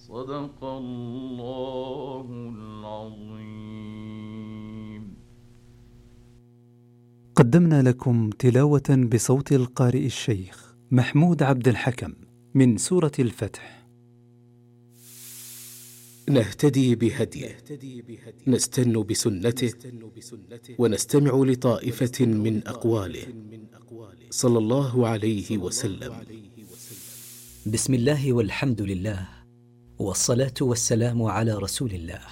صدق الله العظيم. قدمنا لكم تلاوة بصوت القارئ الشيخ محمود عبد الحكم من سورة الفتح. نهتدي بهديه، نستن بسنته، ونستمع لطائفة من أقواله صلى الله عليه وسلم. بسم الله والحمد لله، والصلاة والسلام على رسول الله.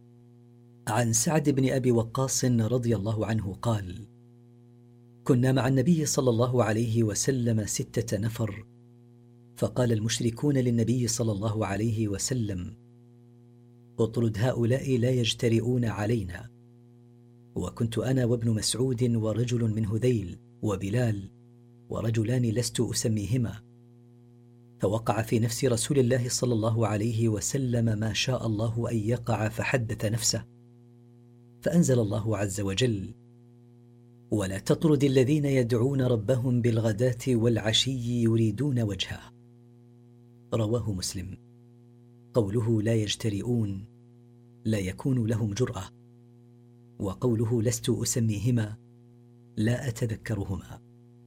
عن سعد بن أبي وقاص رضي الله عنه قال: كنا مع النبي صلى الله عليه وسلم 6 نفر، فقال المشركون للنبي صلى الله عليه وسلم: اطرد هؤلاء لا يجترئون علينا. وكنت أنا وابن مسعود ورجل من هذيل وبلال ورجلان لست أسميهما. فوقع في نفس رسول الله صلى الله عليه وسلم ما شاء الله أن يقع، فحدث نفسه، فأنزل الله عز وجل: ولا تطرد الذين يدعون ربهم بالغداة والعشي يريدون وجهه. رواه مسلم. قوله لا يجترئون لا يكون لهم جرأة، وقوله لست أسميهما لا أتذكرهما.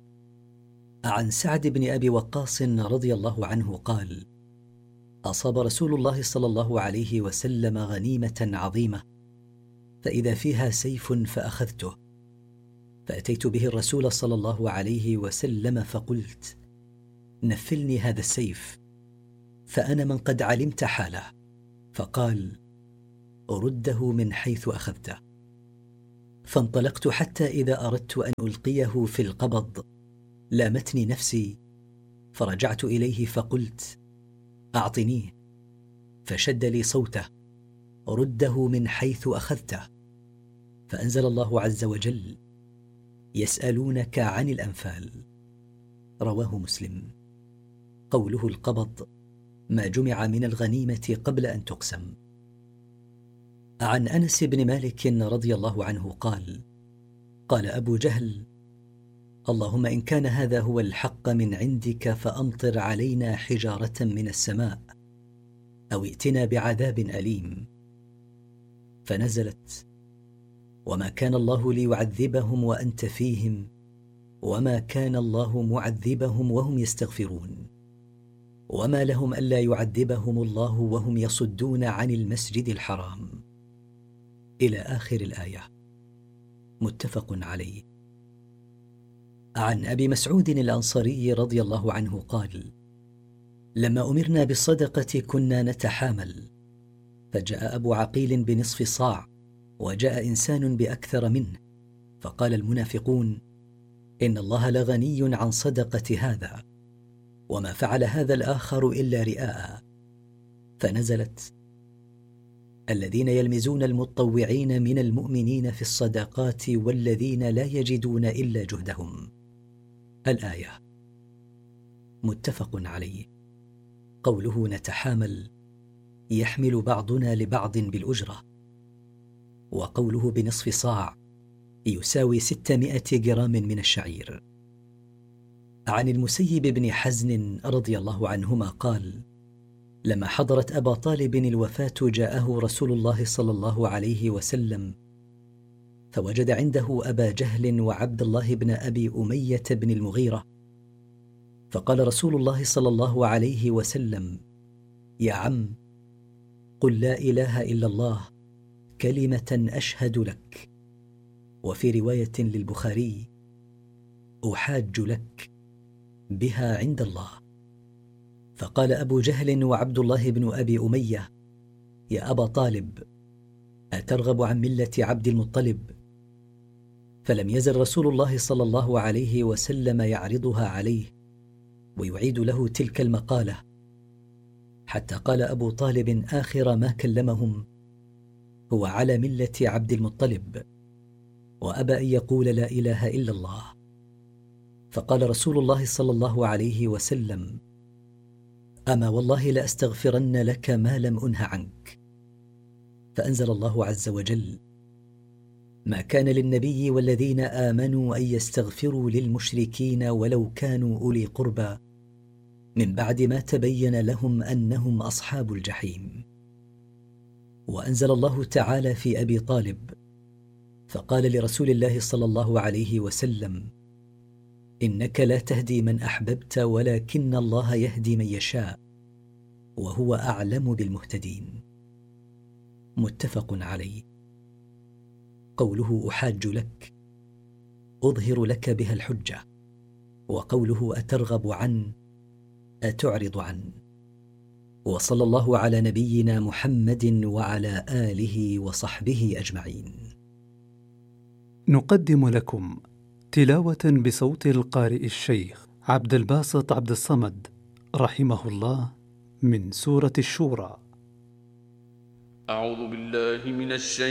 عن سعد بن أبي وقاص رضي الله عنه قال: أصاب رسول الله صلى الله عليه وسلم غنيمة عظيمة، فإذا فيها سيف فأخذته، فأتيت به الرسول صلى الله عليه وسلم فقلت: نفلني هذا السيف، فأنا من قد علمت حاله. فقال: أرده من حيث أخذته. فانطلقت حتى إذا أردت أن ألقيه في القبض لامتني نفسي، فرجعت إليه فقلت: أعطنيه. فشد لي صوته: رده من حيث أخذته. فأنزل الله عز وجل: يسألونك عن الأنفال. رواه مسلم. قوله القبض ما جمع من الغنيمة قبل أن تقسم. عن أنس بن مالك رضي الله عنه قال: قال أبو جهل: اللهم إن كان هذا هو الحق من عندك فأمطر علينا حجارة من السماء أو ائتنا بعذاب أليم. فنزلت: وما كان الله ليعذبهم وأنت فيهم وما كان الله معذبهم وهم يستغفرون وما لهم ألا يعذبهم الله وهم يصدون عن المسجد الحرام، إلى آخر الآية. متفق عليه. عن أبي مسعود الأنصاري رضي الله عنه قال: لما أمرنا بالصدقة كنا نتحامل، فجاء أبو عقيل بنصف صاع، وجاء إنسان بأكثر منه، فقال المنافقون: إن الله لغني عن صدقة هذا، وما فعل هذا الآخر إلا رئاء. فنزلت: الذين يلمزون المتطوعين من المؤمنين في الصدقات والذين لا يجدون إلا جهدهم، الآية. متفق عليه. قوله نتحامل يحمل بعضنا لبعض بالأجرة، وقوله بنصف صاع يساوي 600 جرام من الشعير. عن المسيب بن حزن رضي الله عنهما قال: لما حضرت أبا طالب الوفاة جاءه رسول الله صلى الله عليه وسلم، فوجد عنده أبا جهل وعبد الله بن أبي أمية بن المغيرة، فقال رسول الله صلى الله عليه وسلم: يا عم، قل لا إله إلا الله كلمة أشهد لك. وفي رواية للبخاري: أحاج لك بها عند الله. فقال أبو جهل وعبد الله بن أبي أمية: يا أبا طالب، أترغب عن ملة عبد المطلب؟ فلم يزل رسول الله صلى الله عليه وسلم يعرضها عليه ويعيد له تلك المقالة، حتى قال أبو طالب آخر ما كلمهم: هو على ملة عبد المطلب، وأبى أن يقول لا إله إلا الله. فقال رسول الله صلى الله عليه وسلم: أما والله لأستغفرن لك ما لم أنه عنك. فأنزل الله عز وجل: ما كان للنبي والذين آمنوا أن يستغفروا للمشركين ولو كانوا أولي قربى من بعد ما تبين لهم أنهم أصحاب الجحيم. وأنزل الله تعالى في أبي طالب فقال لرسول الله صلى الله عليه وسلم: إنك لا تهدي من أحببت ولكن الله يهدي من يشاء وهو أعلم بالمهتدين. متفق عليه. قوله أحاج لك أظهر لك بها الحجة، وقوله أترغب عن أتعرض عن. وصلى الله على نبينا محمد وعلى آله وصحبه أجمعين. نقدم لكم تلاوة بصوت القارئ الشيخ عبد الباسط عبد الصمد رحمه الله من سورة الشورى. أعوذ بالله من الشيطان